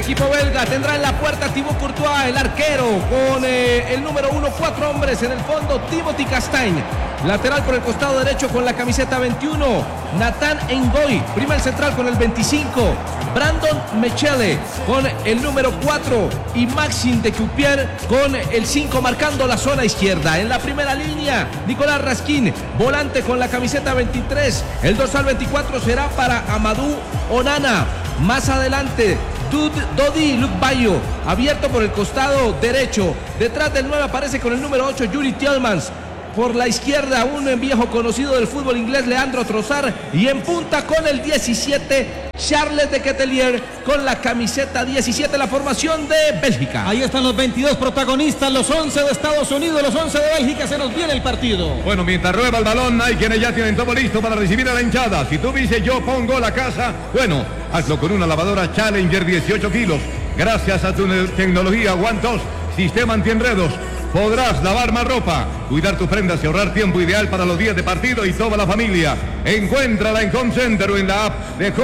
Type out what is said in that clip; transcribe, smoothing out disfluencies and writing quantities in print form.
equipo belga tendrá en la puerta Thibaut Courtois, el arquero, con el número 1, 4 hombres en el fondo, Timothy Castagne. Lateral por el costado derecho con la camiseta 21, Nathan Ngoy. Primer central con el 25, Brandon Mechele con el número 4 y Maxime de Cupier con el 5 marcando la zona izquierda. En la primera línea, Nicolás Raskin, volante con la camiseta 23. El dorsal 24 será para Amadou Onana. Más adelante, Dodi Lukbayo, abierto por el costado derecho. Detrás del 9 aparece con el número 8, Yuri Tielemans. Por la izquierda, un viejo conocido del fútbol inglés, Leandro Trossard. Y en punta con el 17, Charles de Ketelaere, con la camiseta 17, la formación de Bélgica. Ahí están los 22 protagonistas, los 11 de Estados Unidos, los 11 de Bélgica. Se nos viene el partido. Bueno, mientras rueda el balón, hay quienes ya tienen todo listo para recibir a la hinchada. Si tú dices yo pongo la casa, bueno, hazlo con una lavadora Challenger 18 kilos. Gracias a tu tecnología One-Touch, sistema antienredos, podrás lavar más ropa, cuidar tus prendas y ahorrar tiempo, ideal para los días de partido y toda la familia. Encuéntrala en Home Center o en la app de